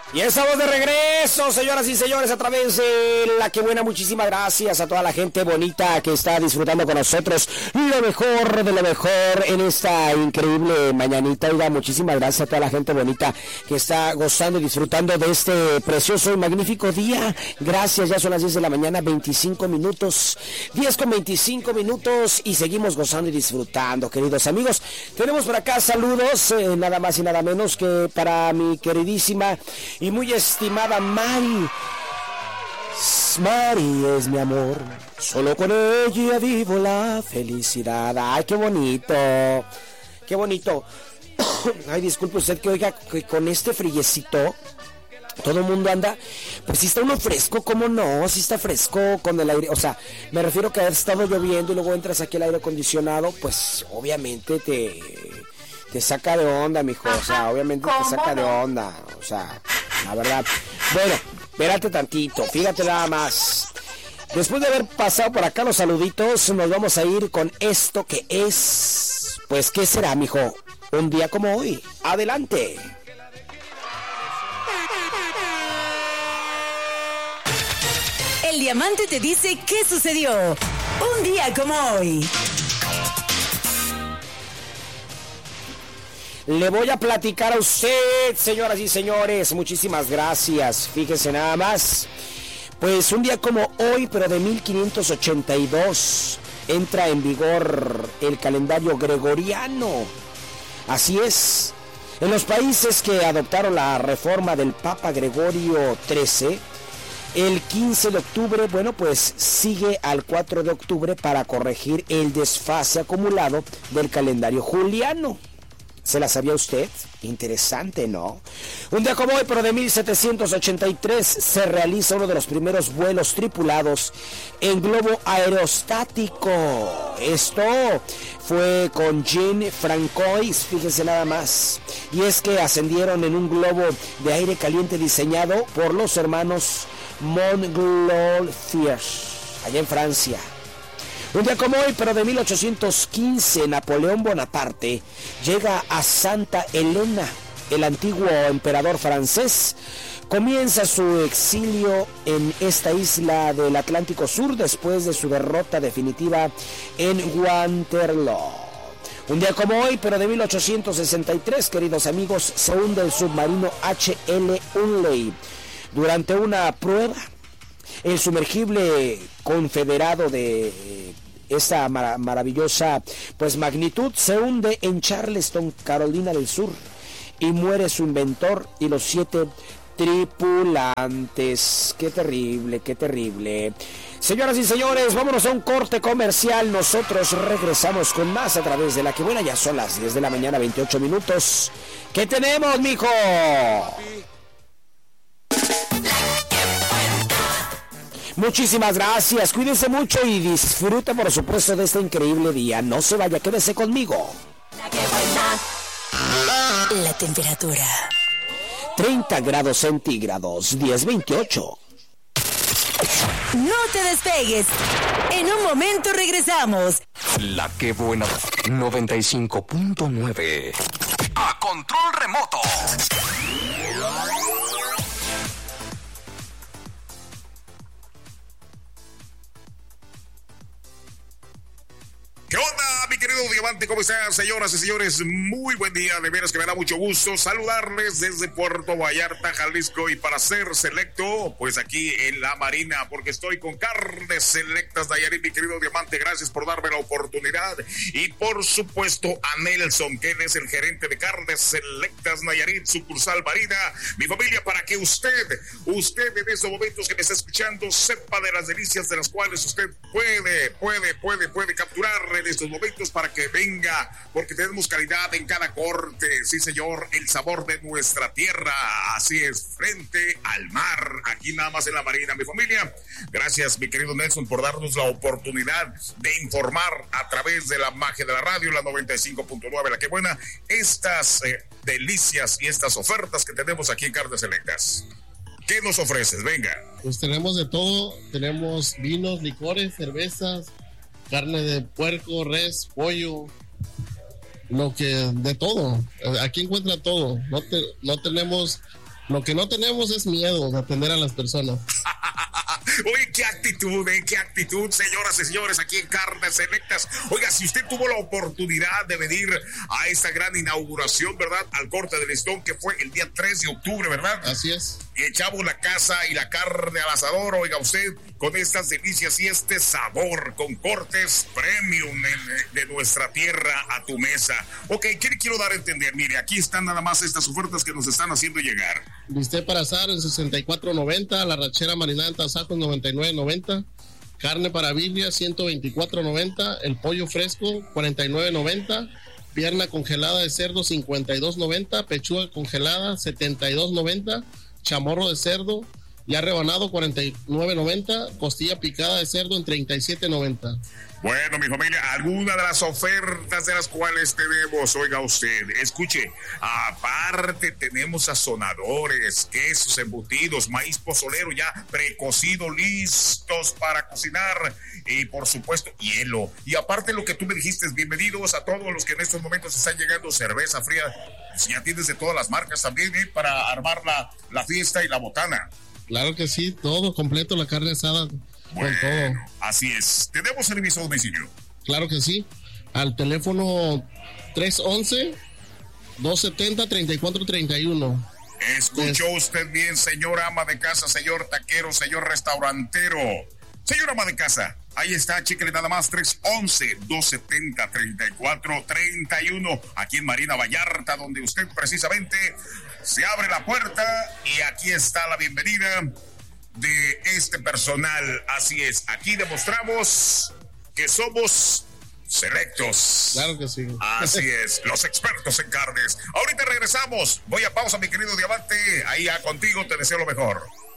Y estamos de regreso, señoras y señores, a través de La Que Buena. Muchísimas gracias a toda la gente bonita que está disfrutando con nosotros lo mejor de lo mejor en esta increíble mañanita. Oiga, muchísimas gracias a toda la gente bonita que está gozando y disfrutando de este precioso y magnífico día. Gracias, ya son las 10 de la mañana, 25 minutos, 10 con 25 minutos y seguimos gozando y disfrutando, queridos amigos. Tenemos por acá saludos, nada más y nada menos que para mi queridísima y muy estimada Mari. Mari es mi amor, solo con ella vivo la felicidad. Ay, qué bonito, qué bonito. Ay, disculpe usted que oiga, que con este friecito todo el mundo anda, pues si está uno fresco, ¿cómo no? Si está fresco con el aire, o sea, me refiero que ha estado lloviendo y luego entras aquí al aire acondicionado, pues obviamente te saca de onda, mijo, o sea, obviamente te saca de onda, o sea, la verdad. Bueno, espérate tantito, fíjate nada más. Después de haber pasado por acá los saluditos, nos vamos a ir con esto que es, pues, ¿qué será, mijo? Un día como hoy. Adelante. El diamante te dice qué sucedió. Un día como hoy. Le voy a platicar a usted, señoras y señores, muchísimas gracias. Fíjese nada más. Pues un día como hoy, pero de 1582, entra en vigor el calendario gregoriano. Así es. En los países que adoptaron la reforma del Papa Gregorio XIII, el 15 de octubre, bueno, pues sigue al 4 de octubre para corregir el desfase acumulado del calendario juliano. ¿Se la sabía usted? Interesante, ¿no? Un día como hoy, pero de 1783, se realiza uno de los primeros vuelos tripulados en globo aerostático. Esto fue con Jean Francois, fíjense nada más. Y es que ascendieron en un globo de aire caliente diseñado por los hermanos Montgolfier, allá en Francia. Un día como hoy, pero de 1815, Napoleón Bonaparte llega a Santa Elena. El antiguo emperador francés comienza su exilio en esta isla del Atlántico Sur después de su derrota definitiva en Waterloo. Un día como hoy, pero de 1863, queridos amigos, se hunde el submarino H.L. Hunley. Durante una prueba, el sumergible confederado de esta maravillosa pues magnitud se hunde en Charleston, Carolina del Sur, y muere su inventor y los 7 tripulantes. Qué terrible, qué terrible. Señoras y señores, vámonos a un corte comercial. Nosotros regresamos con más a través de La Que Buena. Ya son las 10 de la mañana, 28 minutos. ¿Qué tenemos, mijo? Muchísimas gracias, cuídense mucho y disfruten por supuesto de este increíble día. No se vaya, quédese conmigo. La Que Buena. La temperatura 30 grados centígrados, 10:28. No te despegues. En un momento regresamos. La Que Buena 95.9. A control remoto. ¿Qué onda, mi querido Diamante? ¿Cómo están, señoras y señores? Muy buen día, de veras que me da mucho gusto saludarles desde Puerto Vallarta, Jalisco, y para ser selecto, pues aquí en la Marina, porque estoy con Carnes Selectas Nayarit, mi querido Diamante, gracias por darme la oportunidad, y por supuesto a Nelson, quien es el gerente de Carnes Selectas Nayarit, sucursal Marina, mi familia, para que usted en estos momentos que me está escuchando, sepa de las delicias de las cuales usted puede capturar en estos momentos para que venga, porque tenemos calidad en cada corte, sí señor, el sabor de nuestra tierra, así es, frente al mar, aquí nada más en la Marina, mi familia. Gracias, mi querido Nelson, por darnos la oportunidad de informar a través de la magia de la radio, la 95.9, La Que Buena, estas delicias y estas ofertas que tenemos aquí en Carnes Selectas. ¿Qué nos ofreces? Venga. Pues tenemos de todo, tenemos vinos, licores, cervezas, carne de puerco, res, pollo, lo que de todo. Aquí encuentra todo. No tenemos Lo que no tenemos es miedo de atender a las personas. Oye, qué actitud, señoras y señores, aquí en Carnes Selectas. Oiga, si usted tuvo la oportunidad de venir a esta gran inauguración, ¿verdad? Al corte del listón, que fue el día 3 de octubre, ¿verdad? Así es. Y echamos la casa y la carne al asador, oiga usted, con estas delicias y este sabor, con cortes premium de nuestra tierra a tu mesa. Ok, ¿qué le quiero dar a entender? Mire, aquí están nada más estas ofertas que nos están haciendo llegar. Bistec para asar en $64.90, la rachera marinada en tasajos $99.90, carne para birria $124.90, el pollo fresco $49.90, pierna congelada de cerdo $52.90, pechuga congelada $72.90, chamorro de cerdo ya rebanado $49.90, costilla picada de cerdo en $37.90. Bueno, mi familia, alguna de las ofertas de las cuales tenemos, oiga usted, escuche, aparte tenemos sazonadores, quesos embutidos, maíz pozolero ya precocido, listos para cocinar y por supuesto hielo. Y aparte lo que tú me dijiste, bienvenidos a todos los que en estos momentos están llegando, cerveza fría, ya tienes de todas las marcas también, para armar la fiesta y la botana. Claro que sí, todo completo, la carne asada. Bueno, con todo. Así es. ¿Tenemos servicio a domicilio? Claro que sí. Al teléfono 311-270-3431. Escuchó usted bien, señora ama de casa, señor taquero, señor restaurantero. Señora ama de casa, ahí está, chíquele nada más, 311-270-3431. Aquí en Marina Vallarta, donde usted precisamente se abre la puerta y aquí está la bienvenida de este personal. Así es, aquí demostramos que somos selectos. Claro que sí. Así es, los expertos en carnes. Ahorita regresamos. Voy a pausa, mi querido Diamante. Ahí contigo te deseo lo mejor.